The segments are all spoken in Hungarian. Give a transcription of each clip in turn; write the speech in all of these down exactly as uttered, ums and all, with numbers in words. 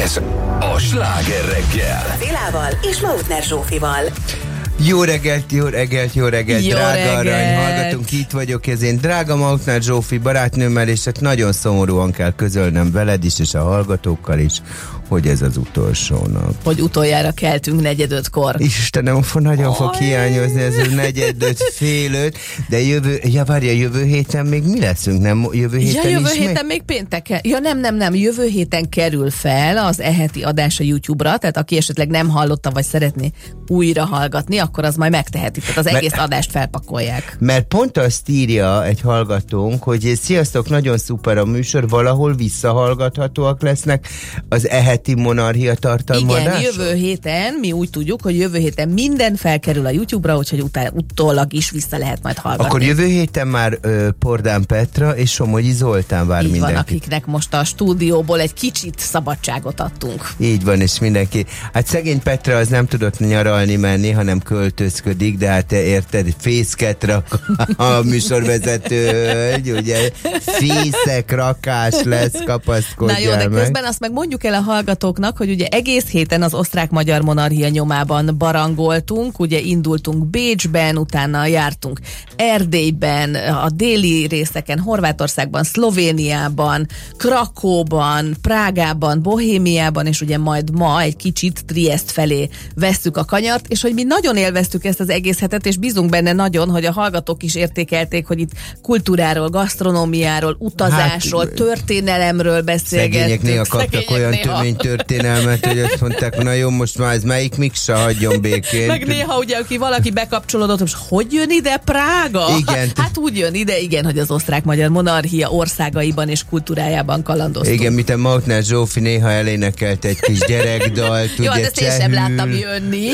Ez a Sláger reggel. Szilával és Lautner Zsófival. Jó reggelt, jó reggelt, jó reggelt, jó drága reggelt. arany hallgatunk, itt vagyok, ez én drága Lautner Zsófi barátnőmmel, és hát nagyon szomorúan kell közölnöm veled is, és a hallgatókkal is, hogy ez az utolsó nap. Hogy utoljára keltünk negyedötkor. Istenem, nagyon fog hiányozni ez a negyedöt, fél öt, de jövő, ja várja, jövő héten még mi leszünk, nem? Jövő héten ja, jövő is héten még, még pénteken. Ja, nem, nem, nem. Jövő héten kerül fel az e-heti adás a YouTube-ra, tehát aki esetleg nem hallotta, vagy szeretné újra hallgatni, akkor az majd megteheti. Tehát az Mert, egész adást felpakolják. Mert pont azt írja egy hallgatónk, hogy sziasztok, nagyon szuper a műsor, valahol visszahallgathatóak lesznek az e-heti monarchia tartalma Igen, adások? jövő héten, mi úgy tudjuk, hogy jövő héten minden felkerül a YouTube-ra, úgyhogy utána utólag is vissza lehet majd hallgatni. Akkor jövő héten már ö, Pordán Petra és Somogyi Zoltán vár Így mindenkit. van, akiknek most a stúdióból egy kicsit szabadságot adtunk. Így van, és mindenki. Hát szegény Petra az nem tudott nyaralni menni, hanem költözködik, de hát te érted, fészket rak a műsorvezető, ugye, fészek rakás lesz, kapaszkodjál. Na jó, de meg. közben azt meg mondjuk el a hallgatóknak, hogy ugye egész héten az osztrák-magyar monarchia nyomában barangoltunk, ugye indultunk Bécsben, utána jártunk Erdélyben, a déli részeken, Horvátországban, Szlovéniában, Krakóban, Prágában, Bohémiában, és ugye majd ma egy kicsit Triest felé vesszük a kanyart, és hogy mi nagyon élveztük ezt az egész hetet, és bízunk benne nagyon, hogy a hallgatók is értékelték, hogy itt kultúráról, gasztronómiáról, utazásról, hát, történelemről beszélgettünk. Szegények néha kaptak olyan tömény történelmet, hogy azt mondták, na jó, most már ez melyik miksa hagyjon békén. Meg néha ugye, aki valaki bekapcsolódott, most hogy jön ide Prága? Igen. Hát úgy jön ide, igen, hogy az osztrák-magyar monarchia országaiban és kultúrájában kalandoztunk. Igen, mint a Lautner Zsófi néha elénekelt egy kis gyerekdalt, jó, ugye, de ezt én sem láttam jönni.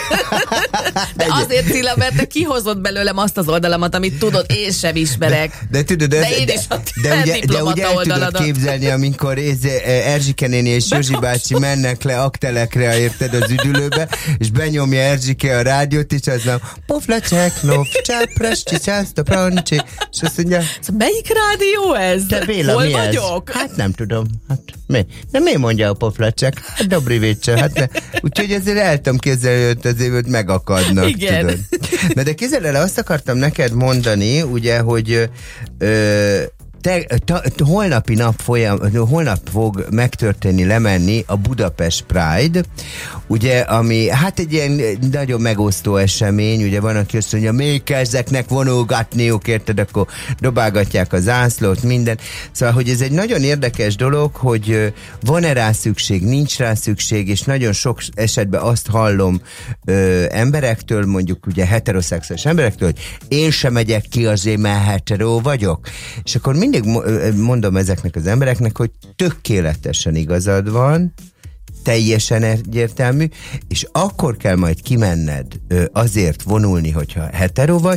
De azért, Cilla, mert te kihozott belőlem azt az oldalamat, amit tudod, én sem ismerek. De, de tudod, de ez, én de, is a de, ugye, de ugye el tudod oldaladat. képzelni, amikor ez, Erzsike néni és Józsi bácsi mennek le aktelekre, érted, az üdülőbe, és benyomja Erzsike a rádiót, és az nem Poflacsek, nov, csápresti, császta, prancsi, és azt mondja, szóval melyik rádió ez? te Béla, hol mi vagyok? Ez? Hát nem tudom. Hát mi? De mi mondja a Poflacsek? Hát Dobri Vécse. Hát ne. Úgyhogy ezért el tudom képzelni, hogy azért hogy megakadnak. Igen. Tudod. Na de képzeld el, azt akartam neked mondani, ugye, hogy ö, Te, ta, holnapi nap folyam, holnap fog megtörténni, lemenni a Budapest Pride, ugye, ami hát egy ilyen nagyon megosztó esemény, ugye van, aki azt mondja, még kell ezeknek vonulgatniuk, érted, akkor dobálgatják a zászlót, minden. Szóval, hogy ez egy nagyon érdekes dolog, hogy van-e rá szükség, nincs rá szükség, és nagyon sok esetben azt hallom ö, emberektől, mondjuk ugye heteroszexuális emberektől, hogy én sem megyek ki azért, mert hetero vagyok. És akkor mindig mondom ezeknek az embereknek, hogy tökéletesen igazad van, teljesen egyértelmű, és akkor kell majd kimenned azért vonulni, hogyha hetero vagy,